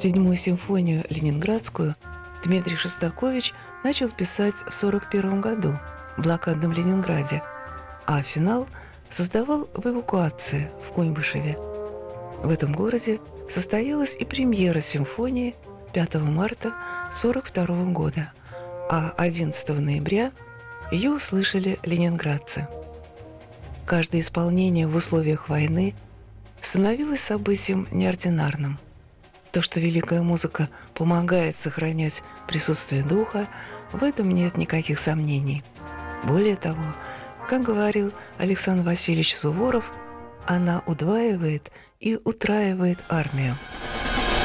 Седьмую симфонию ленинградскую Дмитрий Шостакович начал писать в 1941 году в блокадном Ленинграде, а финал создавал в эвакуации в Куйбышеве. В этом городе состоялась и премьера симфонии 5 марта 1942 года, а 11 ноября ее услышали ленинградцы. Каждое исполнение в условиях войны становилось событием неординарным. То, что великая музыка помогает сохранять присутствие духа, в этом нет никаких сомнений. Более того, как говорил Александр Васильевич Суворов, она удваивает и утраивает армию.